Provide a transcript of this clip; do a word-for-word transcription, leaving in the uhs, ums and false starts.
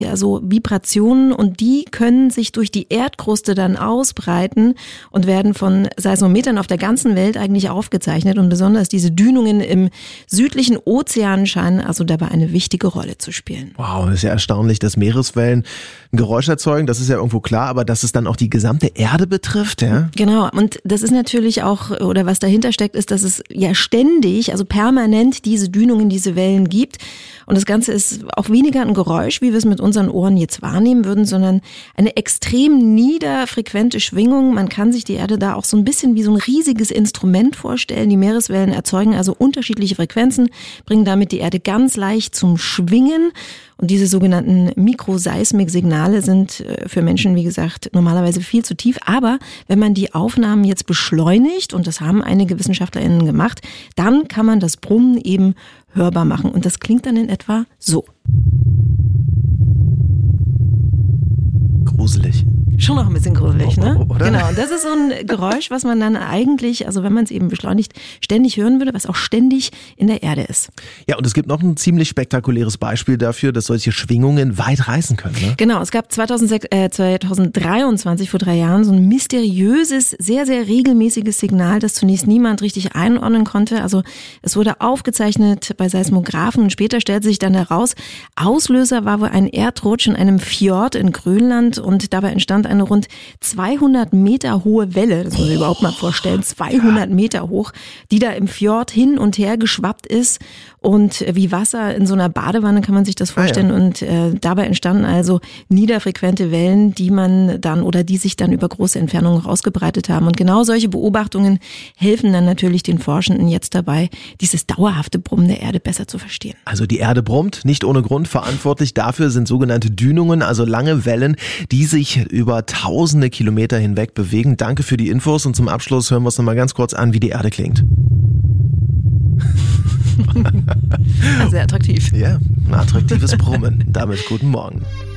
also Vibrationen, und die können sich durch die Erdkruste dann ausbreiten und werden von Seismometern auf der ganzen Welt eigentlich aufgezeichnet, und besonders diese Dünungen im südlichen Ozean scheinen also dabei eine wichtige Rolle zu spielen. Wow, das ist ja erstaunlich, dass Meereswellen ein Geräusch erzeugen, das ist ja irgendwo klar, aber dass es dann auch die gesamte Erde betrifft, ja? Genau, und das ist natürlich auch, oder was dahinter steckt, ist, dass es ja ständig, also permanent diese Dünungen, diese Wellen gibt. Und das Ganze ist auch weniger ein Geräusch, wie wir es mit unseren Ohren jetzt wahrnehmen würden, sondern eine extrem niederfrequente Schwingung. Man kann sich die Erde da auch so ein bisschen wie so ein riesiges Instrument vorstellen. Die Meereswellen erzeugen also unterschiedliche Frequenzen, bringen damit die Erde ganz leicht zum Schwingen. Und diese sogenannten Mikroseismiksignale sind für Menschen, wie gesagt, normalerweise viel zu tief. Aber wenn man die Aufnahmen jetzt beschleunigt, und das haben einige WissenschaftlerInnen gemacht, dann kann man das Brummen eben hörbar machen. Und das klingt dann in etwa so. Gruselig. Schon noch ein bisschen gruselig, ne? Oh, oder? Genau, und das ist so ein Geräusch, was man dann eigentlich, also wenn man es eben beschleunigt, ständig hören würde, was auch ständig in der Erde ist. Ja, und es gibt noch ein ziemlich spektakuläres Beispiel dafür, dass solche Schwingungen weit reißen können, ne? Genau, es gab zweitausendsechs, äh, zweitausenddreiundzwanzig, vor drei Jahren, so ein mysteriöses, sehr, sehr regelmäßiges Signal, das zunächst niemand richtig einordnen konnte. Also es wurde aufgezeichnet bei Seismographen, und später stellte sich dann heraus, Auslöser war wohl ein Erdrutsch in einem Fjord in Grönland, und dabei entstand eine rund zweihundert Meter hohe Welle, das muss man sich überhaupt mal vorstellen, zweihundert Meter hoch, die da im Fjord hin und her geschwappt ist, und wie Wasser in so einer Badewanne kann man sich das vorstellen. Ah, ja. Und äh, dabei entstanden also niederfrequente Wellen, die man dann oder die sich dann über große Entfernungen rausgebreitet haben. Und genau solche Beobachtungen helfen dann natürlich den Forschenden jetzt dabei, dieses dauerhafte Brummen der Erde besser zu verstehen. Also die Erde brummt, nicht ohne Grund. Verantwortlich dafür sind sogenannte Dünungen, also lange Wellen, die sich über tausende Kilometer hinweg bewegen. Danke für die Infos, und zum Abschluss hören wir uns noch mal ganz kurz an, wie die Erde klingt. Sehr attraktiv. Ja, ein attraktives Brummen. Damit guten Morgen.